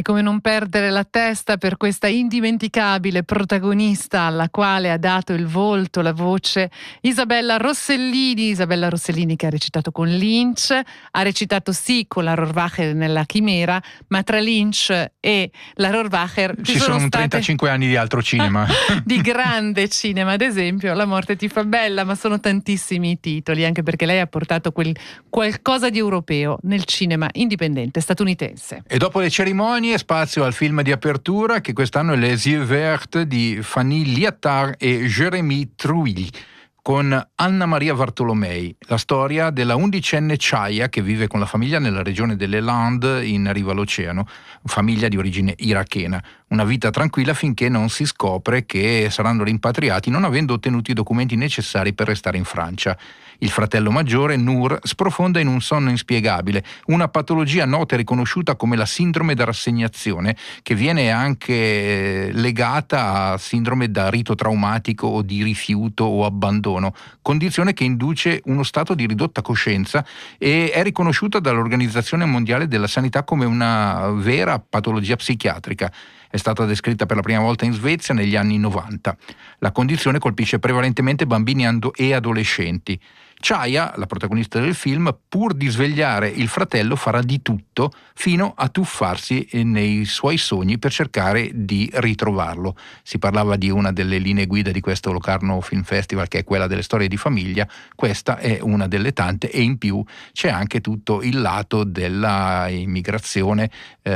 come non perdere la testa per questa indimenticabile protagonista alla quale ha dato il volto, la voce, Isabella Rossellini che ha recitato con Lynch, ha recitato sì con la Rohrwacher nella Chimera, ma tra Lynch e la Rohrwacher ci sono 35 anni di altro cinema. Di grande cinema, ad esempio La morte ti fa bella, ma sono tantissimi i titoli, anche perché lei ha portato qualcosa di europeo nel cinema indipendente statunitense. E dopo le cerimonie spazio al film di apertura, che quest'anno è Les Yeux Verts di Fanny Liattard e Jérémy Trouille, con Anna Maria Bartolomei, la storia della 11enne Chaya che vive con la famiglia nella regione delle Landes in riva all'oceano, famiglia di origine irachena. Una vita tranquilla finché non si scopre che saranno rimpatriati non avendo ottenuto i documenti necessari per restare in Francia. Il fratello maggiore, Nour, sprofonda in un sonno inspiegabile, una patologia nota e riconosciuta come la sindrome da rassegnazione, che viene anche legata a sindrome da rito traumatico o di rifiuto o abbandono, condizione che induce uno stato di ridotta coscienza e è riconosciuta dall'Organizzazione Mondiale della Sanità come una vera patologia psichiatrica. È stata descritta per la prima volta in Svezia negli anni 90. La condizione colpisce prevalentemente bambini e adolescenti. Chaya, la protagonista del film, pur di svegliare il fratello, farà di tutto fino a tuffarsi nei suoi sogni per cercare di ritrovarlo. Si parlava di una delle linee guida di questo Locarno Film Festival, che è quella delle storie di famiglia. Questa è una delle tante, e in più c'è anche tutto il lato della immigrazione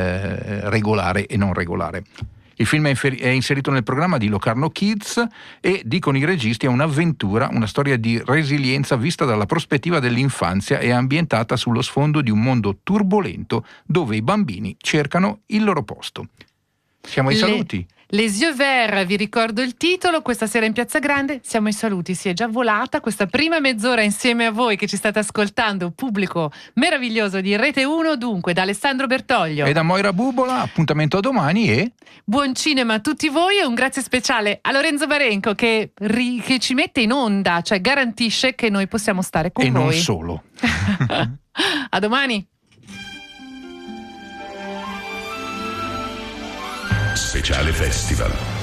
regolare e non regolare. Il film è inserito nel programma di Locarno Kids e, dicono i registi, è un'avventura, una storia di resilienza vista dalla prospettiva dell'infanzia e ambientata sullo sfondo di un mondo turbolento dove i bambini cercano il loro posto. Siamo ai saluti. Les Yeux Verts, vi ricordo il titolo, questa sera in Piazza Grande siamo ai saluti. Si è già volata questa prima mezz'ora insieme a voi che ci state ascoltando, pubblico meraviglioso di Rete 1, dunque da Alessandro Bertoglio e da Moira Bubola. Appuntamento a domani e buon cinema a tutti voi, e un grazie speciale a Lorenzo Barenco che ci mette in onda, cioè garantisce che noi possiamo stare con voi. E non voi. Solo. A domani. Speciale Festival.